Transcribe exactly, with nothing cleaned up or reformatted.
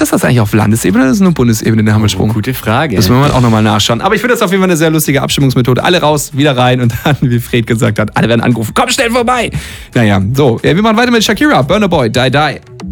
ist das eigentlich auf Landesebene oder ist das nur Bundesebene, der Hammelsprung? Oh, gute Frage. Das müssen wir auch nochmal nachschauen. Aber ich finde das auf jeden Fall eine sehr lustige Abstimmungsmethode. Alle raus, wieder rein und dann, wie Fred gesagt hat, alle werden angerufen. Komm schnell vorbei! Naja, so, ja, wir machen weiter mit Shakira, Burna Boy, Die Die.